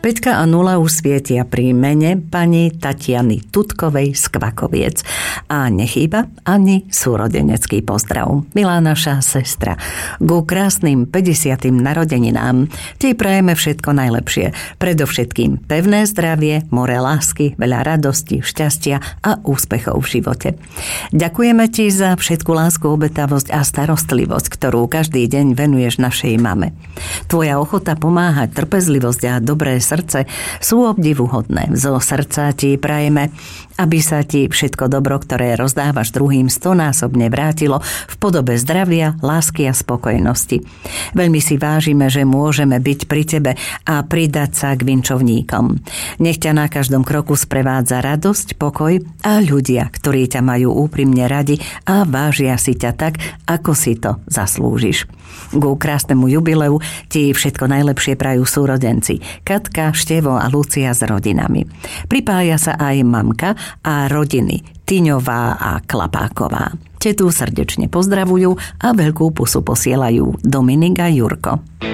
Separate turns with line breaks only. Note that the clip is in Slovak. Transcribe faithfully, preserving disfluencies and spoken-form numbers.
Peťka a nula už svietia pri mene pani Tatiany Tutkovej z Kvakoviec. A nechýba ani súrodenecký pozdrav. Milá naša sestra, ku krásnym päťdesiatym narodeninám ti prajeme všetko najlepšie. Predovšetkým pevné zdravie, more lásky, veľa radosti, šťastia a úspechov v živote. Ďakujeme ti za všetku lásku, obetavosť a starostlivosť, ktorú každý deň venuješ našej mame. Tvoja ochota pomáhať, trpezlivosť a dobré srdce sú obdivuhodné. Zo srdca ti prajeme, aby sa ti všetko dobro, ktoré rozdávaš druhým, stonásobne vrátilo v podobe zdravia, lásky a spokojnosti. Veľmi si vážime, že môžeme byť pri tebe a pridať sa k vinčovníkom. Nech ťa na každom kroku sprevádza radosť, pokoj a ľudia, ktorí ťa majú úprimne radi a vážia si ťa tak, ako si to zaslúžiš. Ku krásnemu jubileu ti všetko najlepšie prajú súrodenci Katka, Števo a Lucia s rodinami. Pripája sa aj mamka a rodiny Tyňová a Klapáková. Tetu srdečne pozdravujú a veľkú pusu posielajú Dominik a Jurko.